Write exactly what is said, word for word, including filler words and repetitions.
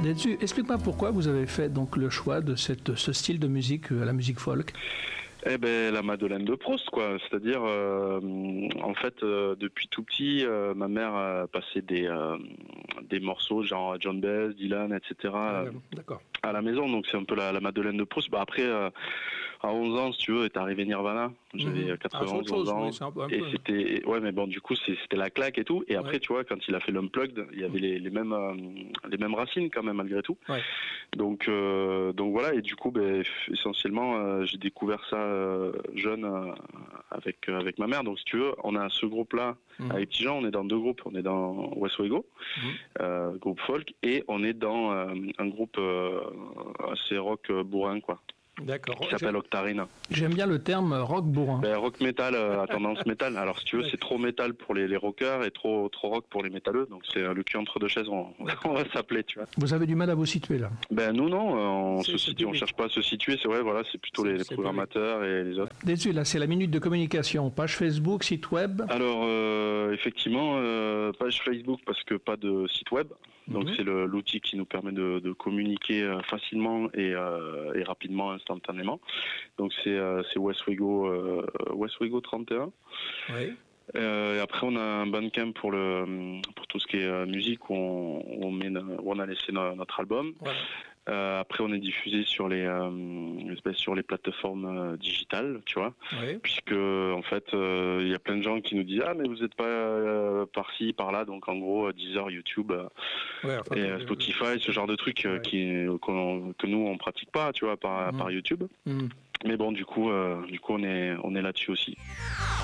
Là-dessus, explique-moi pourquoi vous avez fait donc le choix de cette, ce style de musique, la musique folk. Eh ben la Madeleine de Proust, quoi. C'est-à-dire, euh, en fait, euh, depuis tout petit, euh, ma mère a passé des euh, des morceaux genre John Baez, Dylan, et cetera. Ah, d'accord. À la maison, donc c'est un peu la, la Madeleine de Proust. Bah après, euh, à onze ans, si tu veux, est arrivé Nirvana. J'avais Mmh. quatre-vingt-onze ah, chose, ans. oui, un peu, un et peu. c'était, ouais, mais bon, du coup, c'est, c'était la claque et tout. Et après, ouais. tu vois, quand il a fait l'Unplugged, il y avait les, les mêmes, euh, les mêmes racines quand même, malgré tout. Ouais. Donc, euh, donc voilà. Et du coup, ben, essentiellement, euh, j'ai découvert ça euh, jeune euh, avec euh, avec ma mère. Donc, si tu veux, on a ce groupe-là. Mmh. Avec Petit Jean, on est dans deux groupes. On est dans Westwego, mmh. euh, groupe folk, et on est dans euh, un groupe euh, assez rock euh, bourrin, quoi. D'accord. Qui s'appelle Octarine. J'aime bien le terme rock bourrin. Ben, rock métal euh, à tendance métal. Alors si tu veux, c'est trop métal pour les, les rockers et trop trop rock pour les métalleux. Donc c'est euh, le cul entre deux chaises, on, on va s'appeler, tu vois. Vous avez du mal à vous situer là? Ben nous non, on c'est, se situe, on cherche pas à se situer. C'est vrai, voilà, c'est plutôt c'est, les, les programmateurs public. Et les autres. Désolé, là c'est la minute de communication. Page Facebook, site web. Alors euh, effectivement, euh, page Facebook parce que pas de site web. Donc mm-hmm. c'est le, l'outil qui nous permet de, de communiquer facilement et, euh, et rapidement, instantanément. Donc c'est, euh, c'est Westwego, euh, Westwego trente et un. Oui. Euh, et après on a un Bandcamp pour le pour tout ce qui est euh, musique où on, où on met où on a laissé no, notre album. Voilà. Euh, après on est diffusé sur les euh, sur les plateformes euh, digitales, tu vois, oui. Puisque en fait il euh, y a plein de gens qui nous disent ah mais vous êtes pas euh, par-ci par-là, donc en gros Deezer, YouTube euh, ouais, enfin, et Spotify, euh, ce genre de trucs ouais. qui qu'on, que nous on pratique pas, tu vois, par mmh. par YouTube. Mmh. Mais bon du coup euh, du coup on est on est là-dessus aussi.